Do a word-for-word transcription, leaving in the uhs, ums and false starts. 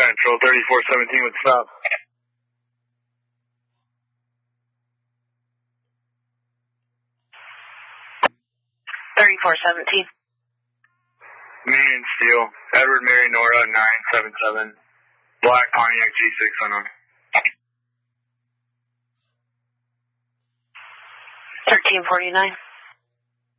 Central, thirty-four seventeen with stop. thirty-four seventeen. Main and Steel, Edward Mary Nora nine seven seven, Black Pontiac G six unknown. thirteen forty-nine.